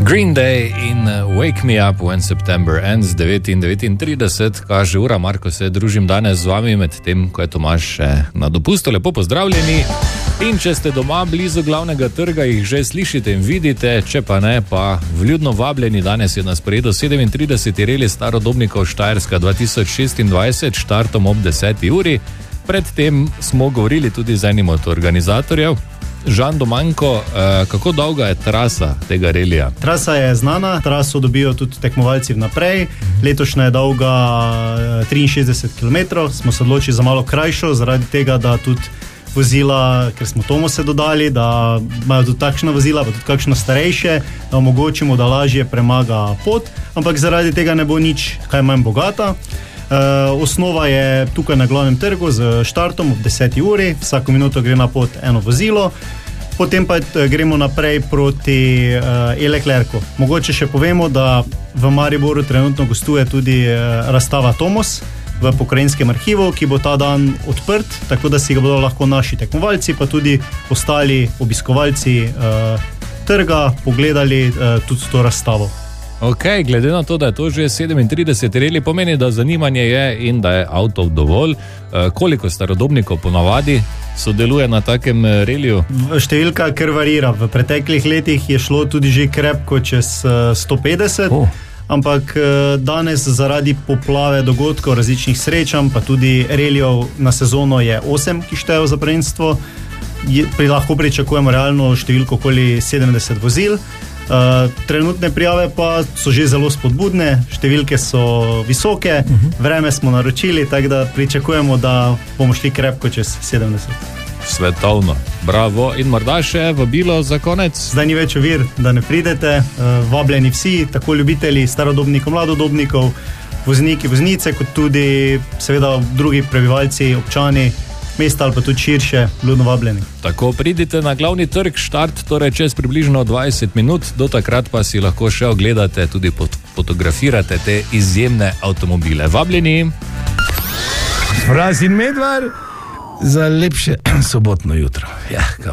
Green Day in Wake Me Up When September Ends, 9:39, kaže ura. Marko, se družim danes z vami, med tem, ko je Tomaž še na dopustu. Lepo pozdravljeni. In če ste doma blizu glavnega trga, jih že slišite in vidite, če pa ne, pa vljudno vabljeni. Danes je na sporedu 37. reli Starodobnikov Štajerska 2026, štartom ob 10. uri. Predtem smo govorili tudi z enim od organizatorjev, Žan Domanko. Kako dolga je trasa tega relija? Trasa je znana, traso dobijo tudi tekmovalci vnaprej. Letošnja je dolga 63 km, smo se odločili za malo krajšo, zaradi tega, da tudi vozila, ker smo Tomose dodali, da imajo tudi takšna vozila, pa tudi kakšno starejše, da omogočimo, da lažje premaga pot, ampak zaradi tega ne bo nič kaj manj bogata. Osnova je tukaj na glavnem trgu z štartom ob 10. uri, vsako minuto gre na pot eno vozilo, potem pa gremo naprej proti Eleklerku. Mogoče še povemo, da v Mariboru trenutno gostuje tudi razstava Tomos v Pokrajinskem arhivu, ki bo ta dan odprt, tako da si ga bodo lahko naši tekmovalci, pa tudi ostali obiskovalci trga pogledali tudi to razstavo. Ok, glede na to, da je to že 37 reli, pomeni, da zanimanje je in da je avtov dovolj. Koliko starodobnikov ponavadi sodeluje na takem reliju? Številka kar varira. V preteklih letih je šlo tudi že krepko čez 150, ampak danes zaradi poplave dogodkov, različnih srečanj, pa tudi relijev na sezono je 8, ki štejo za prvenstvo. Lahko pričakujemo realno številko okoli 70 vozil. Trenutne prijave pa so že zelo spodbudne, številke so visoke, vreme smo naročili, tako da pričakujemo, da bomo šli krepko čez 70. Svetovno, bravo. In morda še vabilo za konec? Zdaj ni več ovir, da ne pridete, vabljeni vsi, tako ljubitelji starodobnikov, mladodobnikov, vozniki, voznice, kot tudi seveda drugi prebivalci, občani mesta ali pa tudi širše, vljudno vabljeni. Tako, pridite na glavni trg, štart torej čez približno 20 minut, do takrat pa si lahko še ogledate, tudi fotografirate te izjemne avtomobile. Vabljeni! Fraz in Medvar za lepše sobotno jutro. Ja,